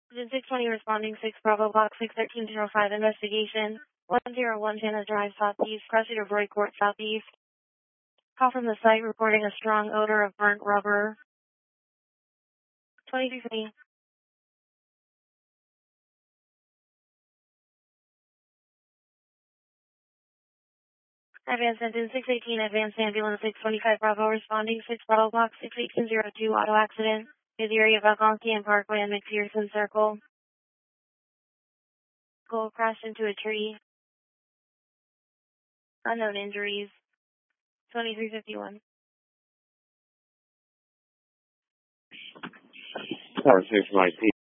Engine 620 responding 6 Bravo Box 61305 investigation 101 Tanna Drive Southeast, Cressida Roy Court Southeast. Call from the site reporting a strong odor of burnt rubber. 2350. Advanced engine 618, advanced ambulance 625 Bravo responding 6 Bravo Box 61802 auto accident. Near the area of Algonquian Parkway and McPherson Circle. Vehicle crashed into a tree. Unknown injuries. 2351. Tower 6 Mike P.